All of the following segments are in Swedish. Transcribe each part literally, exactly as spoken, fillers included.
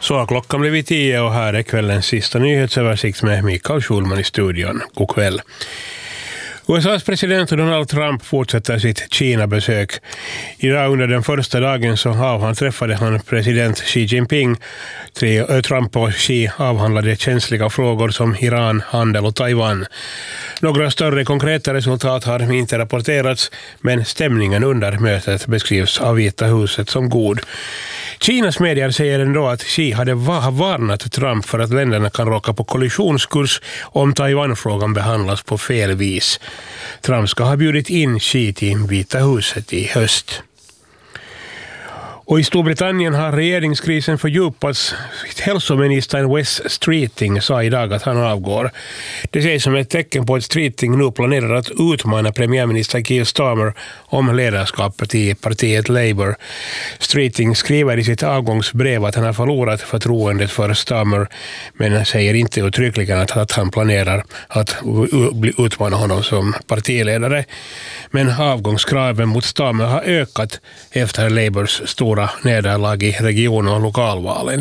Så har klockan blivit tio och här är kvällens sista nyhetsöversikt med Mikael Schulman i studion. God kväll. U S A:s president Donald Trump fortsätter sitt Kina-besök. Idag under den första dagen så av han träffade han president Xi Jinping. Tre, Trump och Xi avhandlade känsliga frågor som Iran, handel och Taiwan. Några större konkreta resultat har inte rapporterats, men stämningen under mötet beskrivs av Vita huset som god. Kinas medier säger ändå att Xi hade varnat Trump för att länderna kan råka på kollisionskurs om Taiwan-frågan behandlas på fel vis. Trump ska ha bjudit in Xi till Vita huset i höst. Och i Storbritannien har regeringskrisen fördjupats. Hälsoministern Wes Streeting sa idag att han avgår. Det sägs som ett tecken på att Streeting nu planerar att utmana premiärminister Keir Starmer om ledarskapet i partiet Labour. Streeting skriver i sitt avgångsbrev att han har förlorat förtroendet för Starmer, men säger inte uttryckligen att, att han planerar att utmana honom som partiledare. Men avgångskraven mot Starmer har ökat efter Labours stora nederlag i region- och lokalvalen.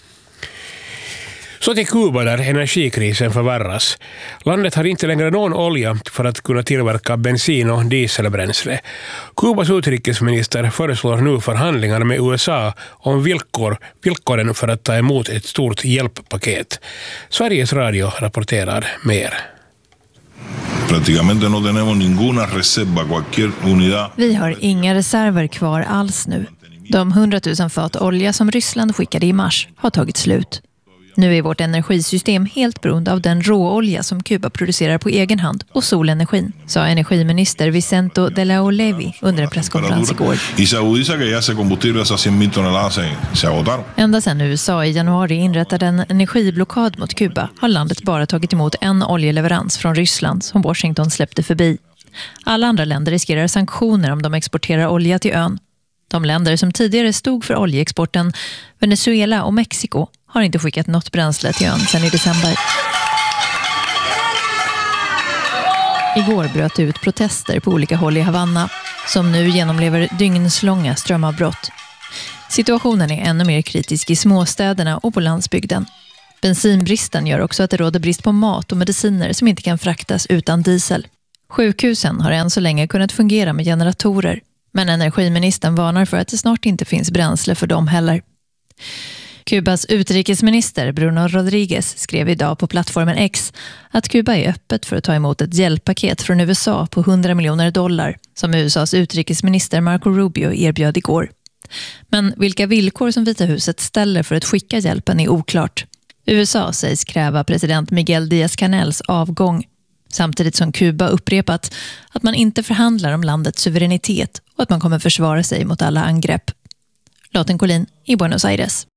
Så till Kuba där energikrisen förvärras. Landet har inte längre någon olja för att kunna tillverka bensin- och dieselbränsle. Kubas utrikesminister föreslår nu förhandlingar med U S A om villkor, villkoren för att ta emot ett stort hjälppaket. Sveriges Radio rapporterar mer. Prácticamente no tenemos ninguna reserva, cualquier unidad. Vi har inga reserver kvar alls nu. De hundratusen fat olja som Ryssland skickade i mars har tagit slut. Nu är vårt energisystem helt beroende av den råolja som Kuba producerar på egen hand och solenergin, sa energiminister Vicente de la Olevi under en presskonferens igår. Ända sedan U S A i januari inrättade en energiblockad mot Kuba har landet bara tagit emot en oljeleverans från Ryssland som Washington släppte förbi. Alla andra länder riskerar sanktioner om de exporterar olja till ön. De länder som tidigare stod för oljeexporten, Venezuela och Mexiko, har inte skickat något bränsle till ön sedan i december. Igår bröt ut protester på olika håll i Havanna som nu genomlever dygnslånga strömavbrott. Situationen är ännu mer kritisk i småstäderna och på landsbygden. Bensinbristen gör också att det råder brist på mat och mediciner som inte kan fraktas utan diesel. Sjukhusen har än så länge kunnat fungera med generatorer, men energiministern varnar för att det snart inte finns bränsle för dem heller. Kubas utrikesminister Bruno Rodriguez skrev idag på plattformen X att Kuba är öppet för att ta emot ett hjälppaket från U S A på hundra miljoner dollar som U S As utrikesminister Marco Rubio erbjöd igår. Men vilka villkor som Vita huset ställer för att skicka hjälpen är oklart. U S A sägs kräva president Miguel Díaz-Canels avgång, samtidigt som Kuba upprepat att man inte förhandlar om landets suveränitet och att man kommer försvara sig mot alla angrepp. Lotten Collin i Buenos Aires.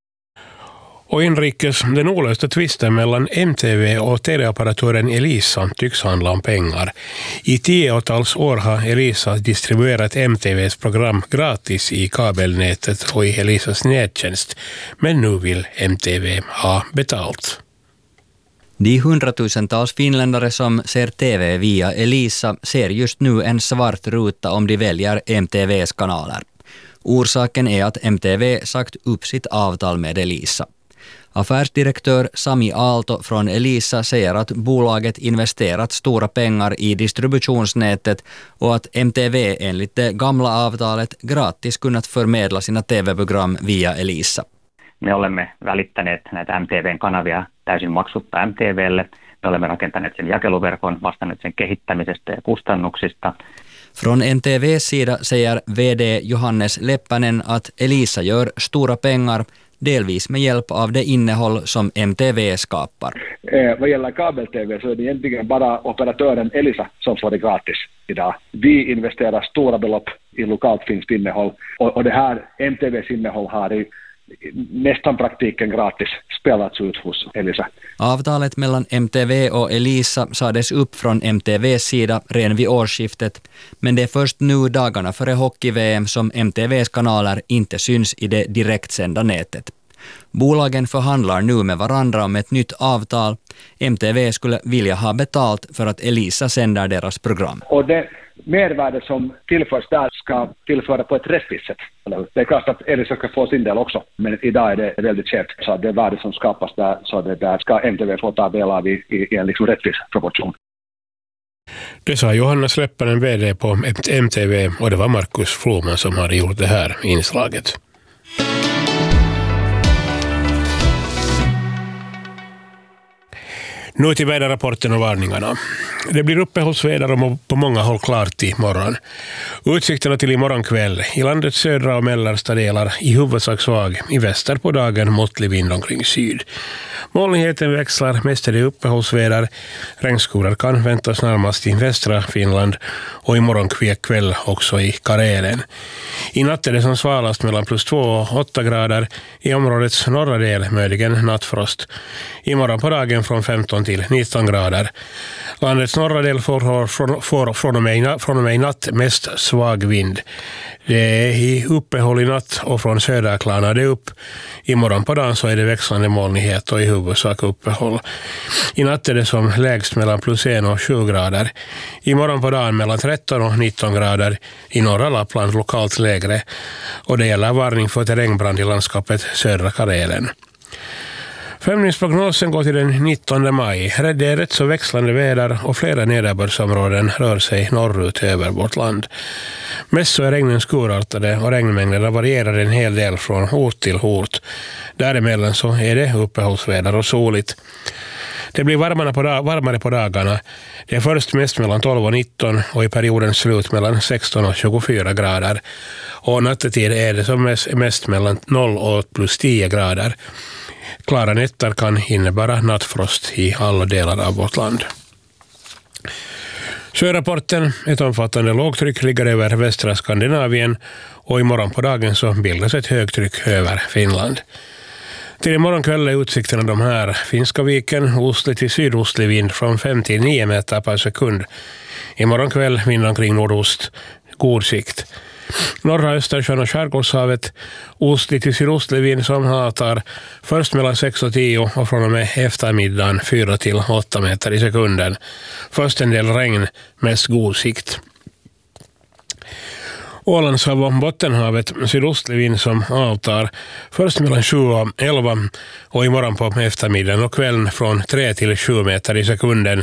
Och inrikes, den olösta tvisten mellan M T V och teleoperatören Elisa tycks handla om pengar. I tiotals år har Elisa distribuerat M T V:s program gratis i kabelnätet och i Elisas nättjänst, men nu vill M T V ha betalt. De hundratusentals finländare som ser T V via Elisa ser just nu en svart ruta om de väljer M T V:s kanaler. Orsaken är att M T V sagt upp sitt avtal med Elisa. Affärsdirektör Sami Aalto från Elisa säger att bolaget investerat stora pengar i distributionsnätet och att M T V enligt det gamla avtalet gratis kunnat förmedla sina T V-program via Elisa. Me olemme välittäneet näitä M T V:n kanavia täysin maksutta M T V:lle. Me olemme rakentaneet sen jakeluverkon, vastanneet sen kehittämisestä ja kustannuksista. Från N T V:s sida säger V D Johannes Leppänen att Elisa gör stora pengar, delvis med hjälp av det innehåll som M T V skapar. Eh, vad gäller kabel-T V så är det egentligen bara operatören Elisa som får det gratis idag. Vi investerar stora belopp i lokalt finskt innehåll och, och det här M T V:s innehåll har i nästan praktiken gratis spelats ut hos Elisa. Avtalet mellan M T V och Elisa sades upp från M T V:s sida redan vid årsskiftet, men det är först nu dagarna före hockey-V M som M T V:s kanaler inte syns i det direktsända nätet. Bolagen förhandlar nu med varandra om ett nytt avtal. M T V skulle vilja ha betalt för att Elisa sänder deras program. Och det, mervärde som tillförs där ska tillföra på ett rättvist sätt. Det är klart att Elisa ska få sin del också, men idag är det väldigt skevt. Så det värde som skapas där, så det där ska M T V få ta del av i, i, i en liksom rättvis proportion. Det sa Johanna Släppänen, vd på M T V, och det var Markus Floman som hade gjort det här inslaget. Nu till väderrapporten och varningarna. Det blir uppehållsväder på många håll klart i morgon. Utsikterna till imorgon kväll. I landets södra och mellersta delar i huvudsak svag. I väster på dagen måttlig vind omkring syd. Molnigheten växlar, mest är det uppehållsväder. Regnskurar kan väntas närmast i västra Finland och imorgon kväll också i Karelen. I natt är det som svalast mellan plus två och åtta grader. I områdets norra del möjligen nattfrost. Imorgon på dagen från femton till nitton grader. Landets norra del får, får, får från, och med, från och med i natt mest svag vind. Det är i uppehåll i natt och från söder klarnar det upp. Imorgon på dagen så är det växlande molnighet och i huvudsak uppehåll. I natt är det som lägst mellan plus en och sju grader. Imorgon på dagen mellan tretton och nitton grader. I norra Lappland lokalt lägre. Och det gäller varning för terrängbrand i landskapet södra Karelen. Femningsprognosen går till den nittonde maj. Det är rätt så växlande väder och flera nederbördsområden rör sig norrut över vårt land. Mest så är regnen skurartade och regnmängderna varierar en hel del från ort till ort. Däremellan så är det uppehållsväder och soligt. Det blir varmare på, dag- varmare på dagarna. Det är först mest mellan tolv och nitton och i periodens slut mellan sexton och tjugofyra grader. Och nattetid är det som mest, mest mellan noll och plus tio grader. Klara nätter kan innebära nattfrost i alla delar av vårt land. Sjörapporten, ett omfattande lågtryck ligger över västra Skandinavien och imorgon på dagen så bildas ett högtryck över Finland. Till imorgon kväll är utsikterna de här. Finska viken, ostlig till sydostlig vind från fem till nio meter per sekund. Imorgon kväll vind omkring nordost, god sikt. Norra Östersjön och Skärgårdshavet, ostlig till sydostlig vind som hatar först mellan sex och tio och från och med eftermiddagen fyra till åtta meter i sekunden. Först en del regn, mest god sikt. Ålandshav och Bottenhavet, sydostlig vind som avtar först mellan sju och elva och imorgon på eftermiddagen och kvällen från tre till sju meter i sekunden.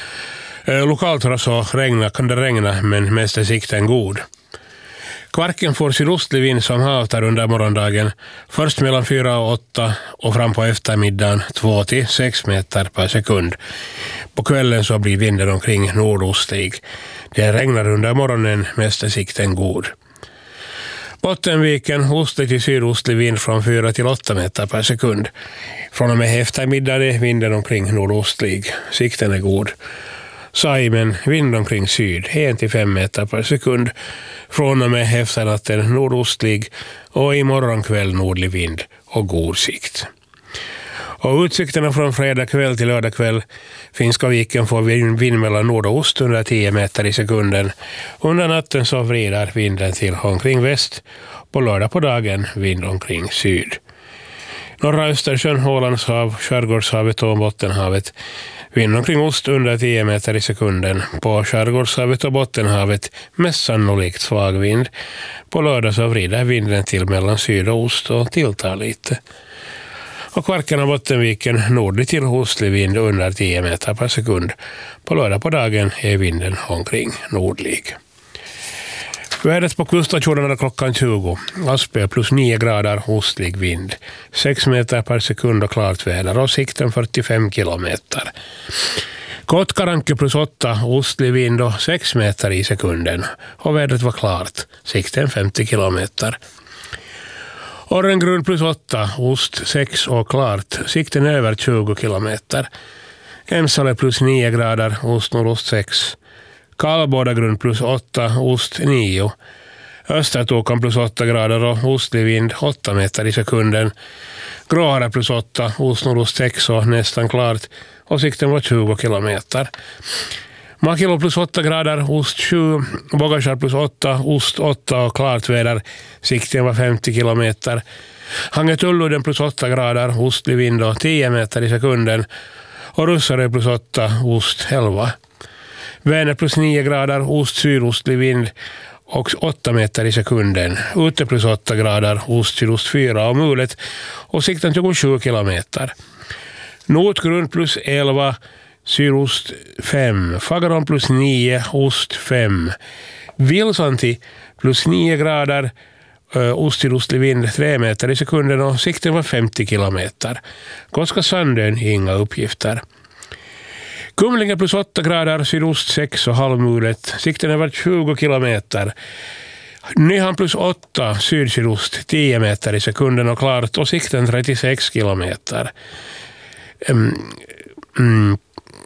Lokalt så regna, kan det regna men mest är sikten god. Kvarken får sydostlig vind som hatar under morgondagen först mellan fyra och åtta och fram på eftermiddagen två till sex meter per sekund. På kvällen så blir vinden omkring nordostlig. Det regnar under morgonen, mest är sikten god. Bottenviken, ostlig till sydostlig vind från fyra till åtta meter per sekund. Från och med eftermiddag är vinden omkring nordostlig. Sikten är god. Saimen, vind omkring syd, en till fem meter per sekund. Från och med efternatten nordostlig och imorgon kväll nordlig vind och god sikt. Och utsikterna från fredag kväll till lördag kväll. Finska viken får vind mellan nord och ost under tio meter i sekunden. Under natten så vrider vinden till omkring väst. På lördag på dagen vind omkring syd. Norra Östersjön, Ålandshav, Skärgårdshavet och Bottenhavet. Vind omkring ost under tio meter i sekunden. På Skärgårdshavet och Bottenhavet mest sannolikt svag vind. På lördag så vrider vinden till mellan syd och ost och tilltar lite. Och Kvarken och Bottenviken nordlig till ostlig vind under tio meter per sekund. På lördag på dagen är vinden omkring nordlig. Vädret på kuststationerna klockan tjugo. Aspö plus nio grader, ostlig vind. sex meter per sekund och klart väder och sikten fyrtiofem kilometer. Kotkaranke plus åtta, ostlig vind och sex meter i sekunden. Och vädret var klart, sikten femtio kilometer. Orrengrund plus åtta, ost sex och klart, sikten över tjugo kilometer. Emsale plus nio grader, ost nordost sex. Kallbådagrund plus åtta, ost nio. Östertokan plus åtta grader och ostlig vind åtta meter i sekunden. Gråhare plus åtta, ost nordost sex och nästan klart och sikten var tjugo kilometer. Makilo plus åtta grader, ost sju, Bogaskär plus åtta, ost åtta och klart väder, sikten var femtio kilometer. Hangetulluuden plus åtta grader, ostlig vind och tio meter i sekunden och Russare plus åtta, ost elva. Väner plus nio grader, ost-sydostlig vind och åtta meter i sekunden. Ute plus åtta grader, ost-sydost fyra och mulet och sikten tjugosju kilometer. Nordgrund plus elva, sydost fem. Fagaron plus nio, ost fem. Vilsanti plus nio grader, ost-sydostlig vind tre meter i sekunden och sikten var femtio kilometer. Koska Sandön, inga uppgifter. Kumlinge plus åtta grader, sydost sex och halvmulet. Sikten är var tjugo kilometer. Nyhan plus åtta, syd-sydost tio meter i sekunden och klart och sikten trettiosex kilometer. Mm, mm.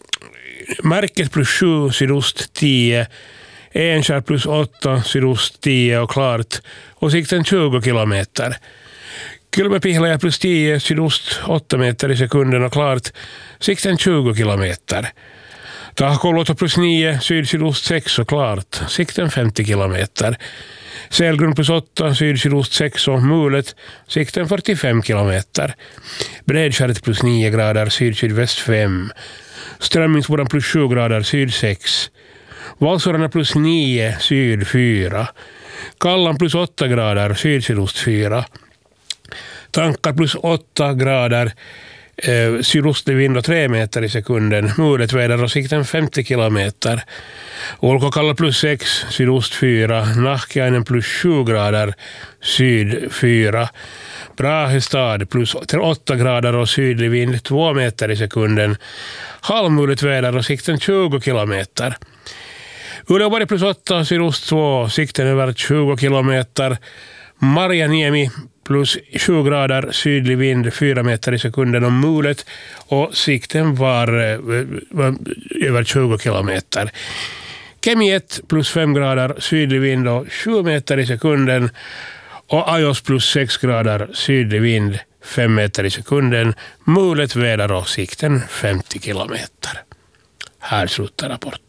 Märket plus sju, sydost tio. Enskär plus åtta, sydost tio och klart och sikten tjugo kilometer. Kylmäpihlaja plus tio, sydost åtta meter i sekunden och klart, sikten tjugo kilometer. Tahkoluoto plus nio, syd-sydost sex och klart, sikten femtio kilometer. Sälgrund plus åtta, syd-sydost sex och mulet, sikten fyrtiofem kilometer. Bredskäret plus nio grader, syd-sydväst fem. Strömmingsbodan plus sju grader, syd sex. Valsorna plus nio, syd fyra. Kallan plus åtta grader, syd-sydost fyra. Tankar plus åtta grader, eh, sydostlig vind och tre meter i sekunden. Mulet väder och sikten femtio kilometer. Ulkokalla plus sex, sydost fyra. Nahkiainen plus sju grader, syd fyra. Brahestad plus åtta grader och sydlig vind två meter i sekunden. Halvmulet väder och sikten tjugo kilometer. Uleåborg plus åtta, sydost två, sikten över tjugo kilometer. Marjaniemi plus sju grader, sydlig vind fyra meter i sekunden och mulet och sikten var, var över tjugo kilometer. Kemi ett plus fem grader, sydlig vind och sju meter i sekunden och Ajos plus sex grader, sydlig vind fem meter i sekunden, mulet väder och sikten femtio kilometer. Här slutar rapport.